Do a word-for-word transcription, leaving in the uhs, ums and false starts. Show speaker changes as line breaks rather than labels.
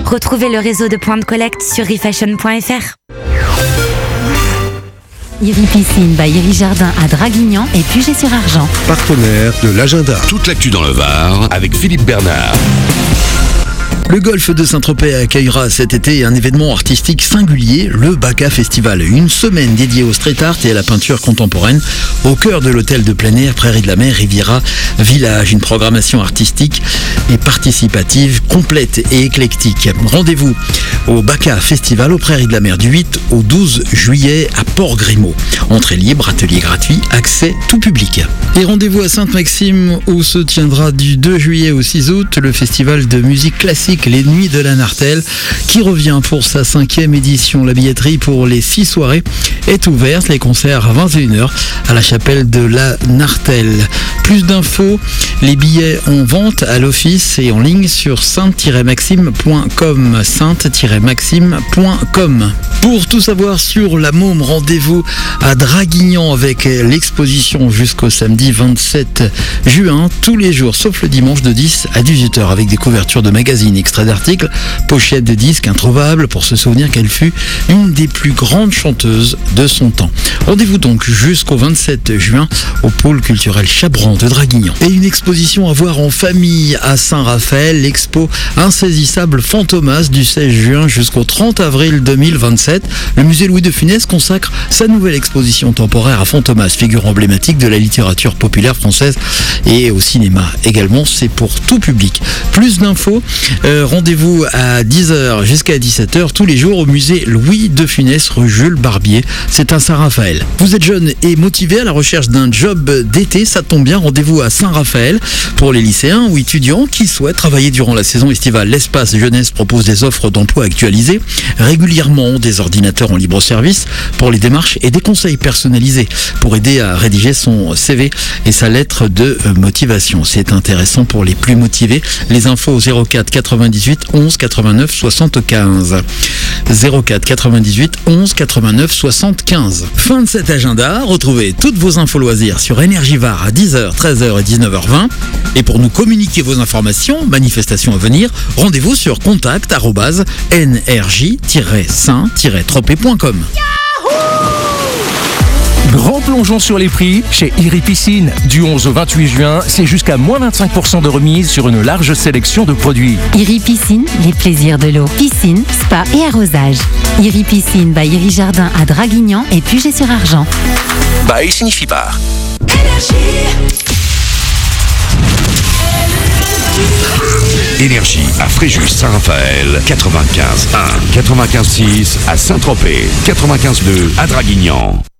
Retrouvez le réseau de points de collecte sur refashion point f r.
Iri Piscine by Iri Jardin à Draguignan et Puget-sur-Argent.
Partenaire de l'agenda.
Toute l'actu dans le Var avec Philippe Bernard.
Le golfe de Saint-Tropez accueillera cet été un événement artistique singulier, le Baka Festival. Une semaine dédiée au street art et à la peinture contemporaine au cœur de l'hôtel de plein air Prairie de la Mer Riviera Village. Une programmation artistique et participative complète et éclectique. Rendez-vous au Baka Festival aux Prairies de la Mer du huit au douze juillet à Port-Grimaud. Entrée libre, atelier gratuit, accès tout public. Et rendez-vous à Sainte-Maxime où se tiendra du deux juillet au six août le festival de musique classique Les Nuits de la Nartelle qui revient pour sa cinquième édition. La billetterie pour les six soirées est ouverte, les concerts à vingt et une heures à la chapelle de la Nartelle. Plus d'infos, les billets en vente à l'office et en ligne sur sainte tiret maxime point com, sainte tiret maxime point com. Pour tout savoir sur la Môme, rendez-vous à Draguignan avec l'exposition jusqu'au samedi vingt-sept juin, tous les jours sauf le dimanche de dix à dix-huit heures avec des couvertures de magazines, extraits d'articles, pochettes de disques introuvables pour se souvenir qu'elle fut une des plus grandes chanteuses de son temps. Rendez-vous donc jusqu'au vingt-sept juin au pôle culturel Chabran de Draguignan. Et une exposition à voir en famille à Saint-Raphaël, l'expo Insaisissable Fantomas du seize juin jusqu'au trente avril deux mille vingt-sept. Le musée Louis de Funès consacre sa nouvelle exposition temporaire à Fantomas, figure emblématique de la littérature populaire française et au cinéma également. C'est pour tout public. Plus d'infos, euh, rendez-vous à dix heures jusqu'à dix-sept heures tous les jours au musée Louis de Funès, rue Jules Barbier. C'est à Saint-Raphaël. Vous êtes jeune et motivé à la recherche d'un job d'été, ça tombe bien, rendez-vous à Saint-Raphaël pour les lycéens ou étudiants qui souhaitent travailler durant la saison estivale. L'Espace Jeunesse propose des offres d'emploi actualisées, régulièrement des ordinateurs en libre service pour les démarches et des conseils personnalisés pour aider à rédiger son C V et sa lettre de motivation. C'est intéressant pour les plus motivés. Les infos au zéro quatre quatre-vingt-dix-huit onze quatre-vingt-neuf soixante-quinze. zéro quatre quatre-vingt-dix-huit onze quatre-vingt-neuf soixante-quinze. Fin de cet agenda. Retrouvez toutes vos infos loisirs sur Énergie Var à dix heures, treize heures et dix-neuf heures vingt. Et pour nous communiquer vos informations, manifestations à venir, rendez-vous sur contact arobase n r j tiret saint tiret tropez point com.
Grand plongeon sur les prix chez Iri Piscine. Du onze au vingt-huit juin, c'est jusqu'à moins vingt-cinq pour cent de remise sur une large sélection de produits.
Iri Piscine, les plaisirs de l'eau. Piscine, spa et arrosage. Iri Piscine by Iri Jardin à Draguignan et Puget-sur-Argent.
By signifie par. Énergie à Fréjus Saint-Raphaël, quatre-vingt-quinze un, quatre-vingt-quinze six à Saint-Tropez, quatre-vingt-quinze deux à Draguignan.